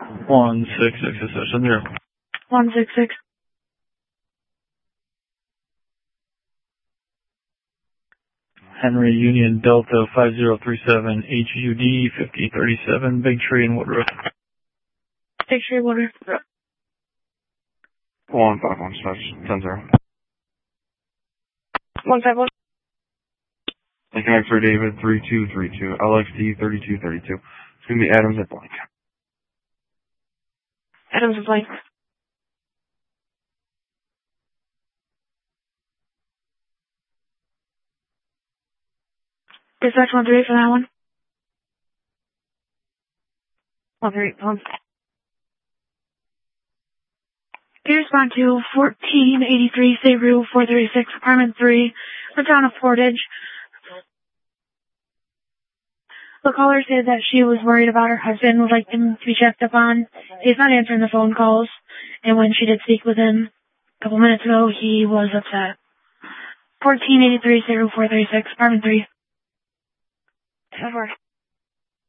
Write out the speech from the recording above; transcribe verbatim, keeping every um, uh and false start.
One six six seven zero. One six six. Henry Union Delta five zero three seven H U D fifty thirty-seven Big Tree in Woodruff. Big Tree Woodruff. One five one ten zero. One five one. Lincoln X-ray David three two three two L X D thirty two thirty two. It's gonna be Adams at blank. Adams at blank. Dispatch one three eight for that one. One three eight, pump. Can you respond to fourteen eighty-three State Route four thirty-six, Apartment three, the town of Portage. The caller said that she was worried about her husband, would like him to be checked up on. He's not answering the phone calls, and when she did speak with him a couple minutes ago, he was upset. fourteen eighty-three State Route four thirty-six, Apartment three. Over.